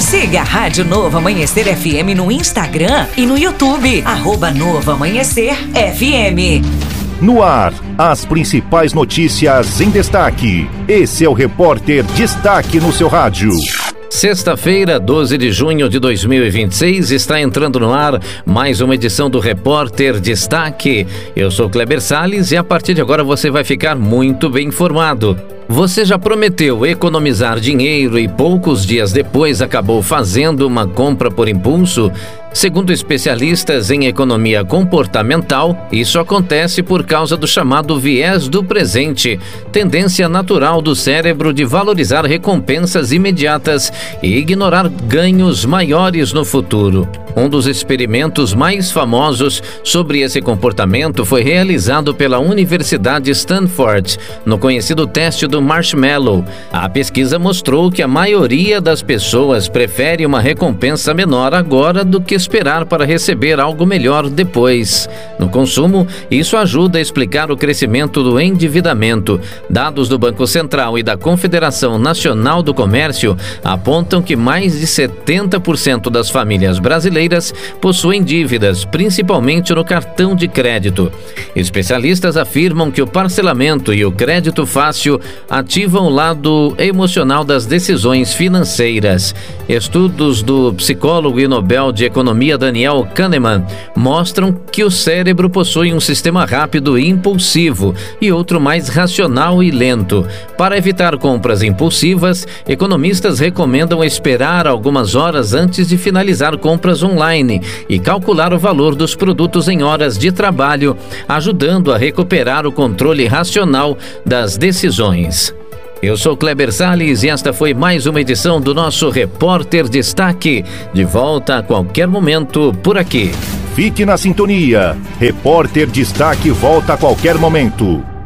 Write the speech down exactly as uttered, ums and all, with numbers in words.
Siga a Rádio Novo Amanhecer F M no Instagram e no YouTube, arroba Novo Amanhecer F M. No ar, as principais notícias em destaque. Esse é o Repórter Destaque no seu rádio. Sexta-feira, doze de junho de dois mil e vinte e seis, está entrando no ar mais uma edição do Repórter Destaque. Eu sou Kleber Salles e a partir de agora você vai ficar muito bem informado. Você já prometeu economizar dinheiro e poucos dias depois acabou fazendo uma compra por impulso? Segundo especialistas em economia comportamental, isso acontece por causa do chamado viés do presente, tendência natural do cérebro de valorizar recompensas imediatas e ignorar ganhos maiores no futuro. Um dos experimentos mais famosos sobre esse comportamento foi realizado pela Universidade Stanford, no conhecido teste do Marshmallow. A pesquisa mostrou que a maioria das pessoas prefere uma recompensa menor agora do que esperar para receber algo melhor depois. No consumo, isso ajuda a explicar o crescimento do endividamento. Dados do Banco Central e da Confederação Nacional do Comércio apontam que mais de setenta por cento das famílias brasileiras possuem dívidas, principalmente no cartão de crédito. Especialistas afirmam que o parcelamento e o crédito fácil ativam o lado emocional das decisões financeiras. Estudos do psicólogo e Nobel de Economia Daniel Kahneman mostram que o cérebro possui um sistema rápido e impulsivo e outro mais racional e lento. Para evitar compras impulsivas, economistas recomendam esperar algumas horas antes de finalizar compras online e calcular o valor dos produtos em horas de trabalho, ajudando a recuperar o controle racional das decisões. Eu sou Kleber Salles e esta foi mais uma edição do nosso Repórter Destaque. De volta a qualquer momento por aqui. Fique na sintonia. Repórter Destaque volta a qualquer momento.